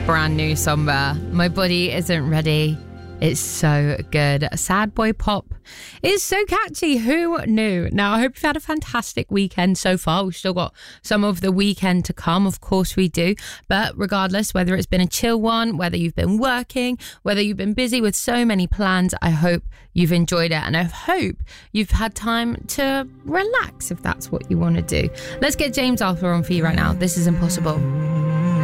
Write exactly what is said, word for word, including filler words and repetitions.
brand new Somber. My Body Isn't Ready. It's so good. Sad boy pop is so catchy. Who knew? Now, I hope you've had a fantastic weekend so far. We've still got some of the weekend to come. Of course we do. But regardless, whether it's been a chill one, whether you've been working, whether you've been busy with so many plans, I hope you've enjoyed it. And I hope you've had time to relax if that's what you want to do. Let's get James Arthur on for you right now. This is Impossible.